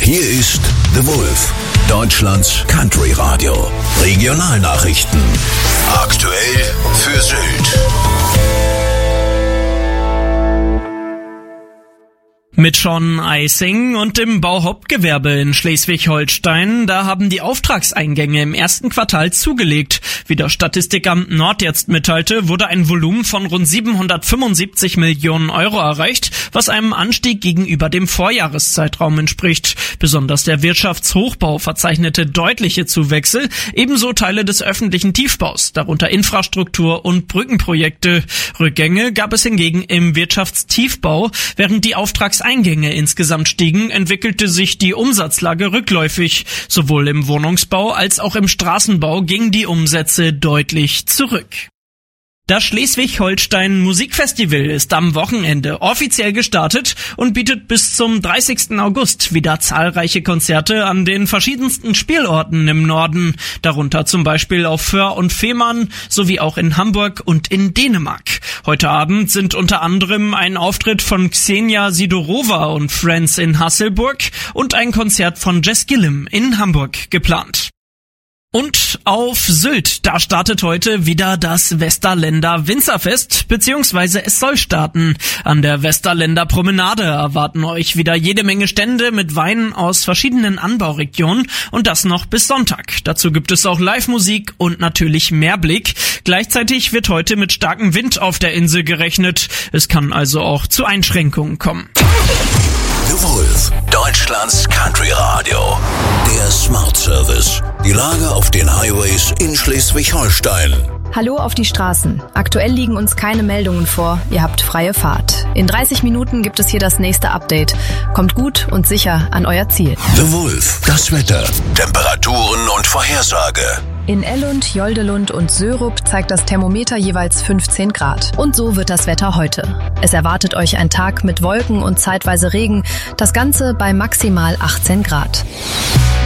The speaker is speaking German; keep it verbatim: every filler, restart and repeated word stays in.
Hier ist The Wolf, Deutschlands Country Radio. Regionalnachrichten. Aktuell für Sylt. Mit Sean Eising und dem Bauhauptgewerbe in Schleswig-Holstein, da haben die Auftragseingänge im ersten Quartal zugelegt. Wie das Statistikamt Nord jetzt mitteilte, wurde ein Volumen von rund siebenhundertfünfundsiebzig Millionen Euro erreicht, was einem Anstieg gegenüber dem Vorjahreszeitraum entspricht. Besonders der Wirtschaftshochbau verzeichnete deutliche Zuwächse, ebenso Teile des öffentlichen Tiefbaus, darunter Infrastruktur- und Brückenprojekte. Rückgänge gab es hingegen im Wirtschaftstiefbau, während die Auftragseingänge Eingänge insgesamt stiegen, entwickelte sich die Umsatzlage rückläufig. Sowohl im Wohnungsbau als auch im Straßenbau gingen die Umsätze deutlich zurück. Das Schleswig-Holstein Musikfestival ist am Wochenende offiziell gestartet und bietet bis zum dreißigsten August wieder zahlreiche Konzerte an den verschiedensten Spielorten im Norden, darunter zum Beispiel auf Föhr und Fehmarn sowie auch in Hamburg und in Dänemark. Heute Abend sind unter anderem ein Auftritt von Xenia Sidorova und Friends in Hasselburg und ein Konzert von Jess Gillum in Hamburg geplant. Und auf Sylt, da startet heute wieder das Westerländer Winzerfest, beziehungsweise es soll starten. An der Westerländer Promenade erwarten euch wieder jede Menge Stände mit Weinen aus verschiedenen Anbauregionen und das noch bis Sonntag. Dazu gibt es auch Live-Musik und natürlich Mehrblick. Gleichzeitig wird heute mit starkem Wind auf der Insel gerechnet. Es kann also auch zu Einschränkungen kommen. The Wolf, Deutschlands Country Radio. Der Smart Service. Die Lage auf den Highways in Schleswig-Holstein. Hallo auf die Straßen. Aktuell liegen uns keine Meldungen vor. Ihr habt freie Fahrt. In dreißig Minuten gibt es hier das nächste Update. Kommt gut und sicher an euer Ziel. The Wolf, das Wetter, Temperaturen und Vorhersage. In Ellund, Joldelund und Sörup zeigt das Thermometer jeweils fünfzehn Grad. Und so wird das Wetter heute. Es erwartet euch ein Tag mit Wolken und zeitweise Regen. Das Ganze bei maximal achtzehn Grad.